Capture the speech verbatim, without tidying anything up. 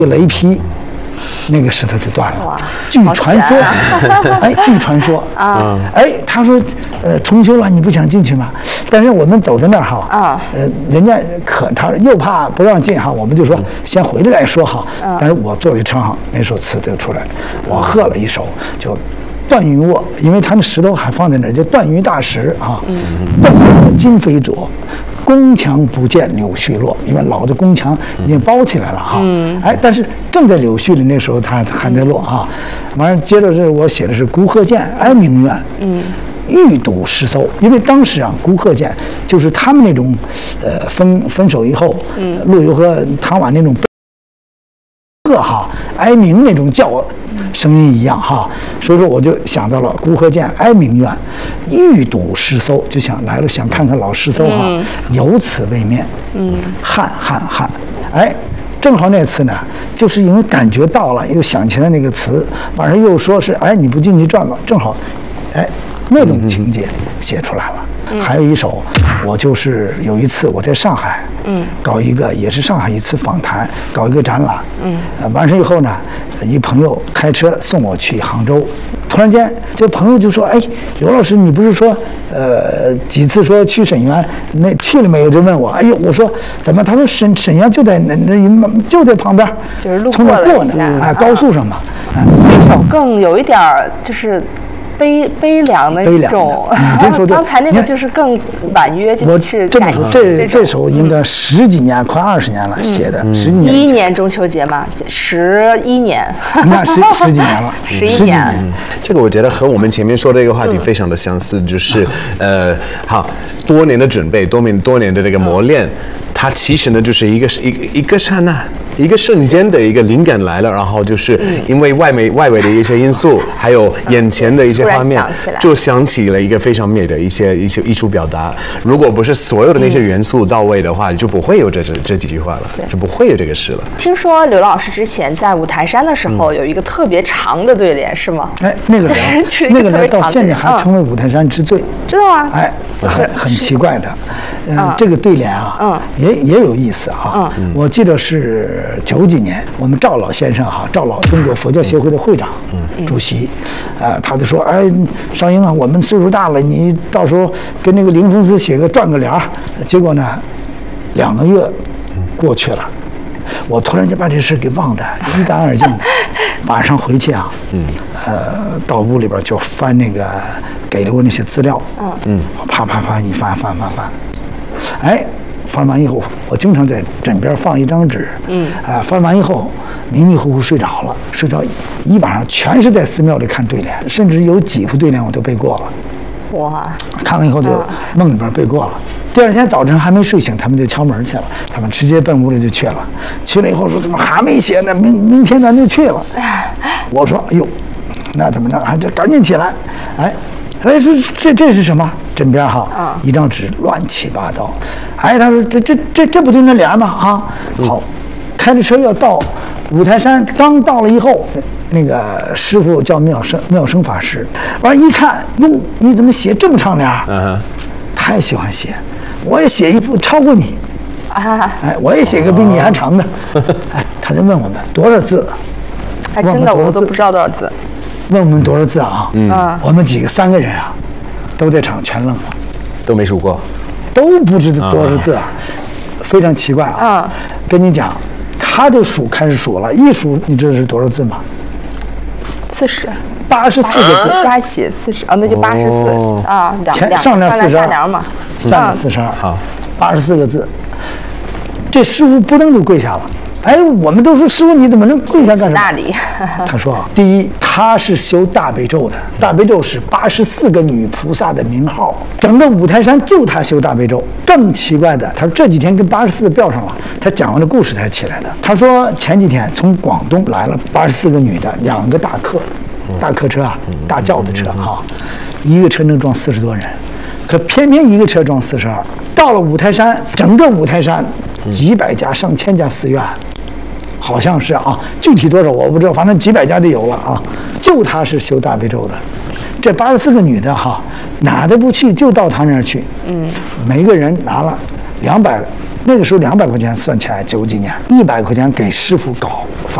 雷劈，那个石头就断了。据传说，哎，据传说啊，哎，他说，呃，重修了，你不想进去吗？但是我们走到那儿哈，啊，呃，人家可他又怕不让进哈，我们就说先回来再说哈。但是我坐的车上，那时候词就出来了，我喝了一首就。断云卧，因为他那石头还放在那儿，叫断云大石啊。断云今非昨，宫墙不见柳絮落。因为老的宫墙已经包起来了哈。嗯。哎，但是正在柳絮里那时候，它还在落啊。完了，接着是我写的是孤鹤见，哀鸣怨。嗯。欲睹诗搜，因为当时啊，孤鹤见就是他们那种，呃，分分手以后，嗯，陆游和唐婉那种。哈，哀鸣那种叫声音一样哈，所以说我就想到了孤鹤见哀鸣怨，欲睹诗搜，就想来了想看看老诗搜哈，嗯、有此为面，嗯，汉汉汉，哎，正好那次呢，就是因为感觉到了，又想起来那个词，晚上又说是哎你不进去转吧，正好，哎那种情节写出来了。嗯、还有一首，我就是有一次我在上海，嗯，搞一个也是上海一次访谈，搞一个展览，嗯，呃，完事以后呢，一朋友开车送我去杭州，突然间这朋友就说，哎，刘老师，你不是说，呃，几次说去沈园，那去了没有？就问我，哎呦，我说怎么？他说沈沈园就在那那就在旁边， 就是路过了一下， 哎，高速上嘛， 嗯，这首更有一点就是。悲悲凉的一种，刚才那个就是更婉约，就是这么说，这这首应该十几年，快二十年了写的，十几年。 一一年中秋节嘛，十一年， 你看十十几年了， 十一年。 这个我觉得和我们前面说的一个话题非常的相似，就是呃，好多年的准备，多年多年的这个磨练。它其实呢，就是一个一一个刹那，一个瞬间的一个灵感来了，然后就是因为外围外围的一些因素，还有眼前的一些画面，就想起了一个非常美的一些一些艺术表达。如果不是所有的那些元素到位的话，就不会有这这这几句话了，就不会有这个诗了。 听说刘老师之前在五台山的时候有一个特别长的对联，是吗？ 哎，那个人，那个人到现在还成为五台山之最， 知道吗？ 哎，很很奇怪的，嗯，这个对联啊，嗯，也。也有意思哈，嗯，我记得是九几年，我们赵老先生哈，赵老中国佛教协会的会长、嗯、主席，呃，他就说，哎，少英啊，我们岁数大了，你到时候跟那个灵峰寺写个转个联儿。结果呢，两个月过去了，我突然就把这事给忘得一干二净的。晚上回去啊，嗯，呃，到屋里边就翻那个给了我那些资料，嗯嗯，啪啪啪一翻翻翻翻，哎。翻完以后，我经常在枕边放一张纸，嗯，啊，翻完以后迷迷糊糊睡着了，睡着一晚上全是在寺庙里看对联，甚至有几副对联我都背过了。哇！看完以后就梦里边背过了。第二天早晨还没睡醒，他们就敲门去了，他们直接奔屋里就去了。去了以后说怎么还没写呢？明明天咱就去了。我说哎呦，那怎么着？还这赶紧起来，哎。哎，说这这是什么？枕边哈，嗯、一张纸乱七八糟。哎，他说这这这这不就那联吗？啊，好，开着车要到五台山，刚到了以后，那个师傅叫妙生妙生法师，完了，一看，哟，你怎么写这么长联？嗯，太喜欢写，我也写一幅超过你。啊，哎，我也写个比你还长的。哎，他就问我们多少字？ 哎，真的，我都不知道多少字。 问我们多少字啊？嗯，我们几个三个人啊，都在场全愣了， 都没数过， 都不知道多少字啊，非常奇怪啊。嗯，跟你讲，他就数开始数了，一数你知道是多少字吗？ 四十， 八十四个字， 加写四十啊，那就八十四啊， 前上联四十二， 下嘛， 下联四十二，好，八十四个字，这师傅不登就跪下了。哎，我们都说师傅你怎么能跪下干什么？他说啊，第一，他是修大悲咒的，大悲咒是八十四个女菩萨的名号，整个五台山就他修大悲咒。更奇怪的，他说这几天跟八十四标上了，他讲完这故事才起来的。他说前几天从广东来了八十四个女的，两个大客，大客车啊，大轿子车哈，一个车能装四十多人，可偏偏一个车装四十二。到了五台山，整个五台山几百家、上千家寺院。好像是啊，具体多少我不知道，反正几百家就有了啊。就他是修大悲咒的，这八十四个女的哈，哪都不去，就到他那儿去。嗯，每个人拿了两百那个时候两百块钱算起来九几年，一百块钱给师傅搞。